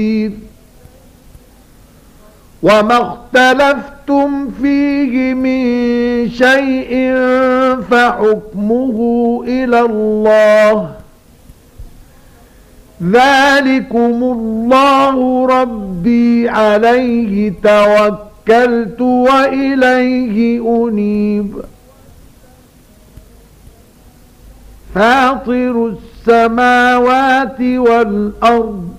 وما اختلفتم فيه من شيء فحكمه إلى الله ذلكم الله ربي عليه توكلت وإليه أنيب فاطر السماوات والأرض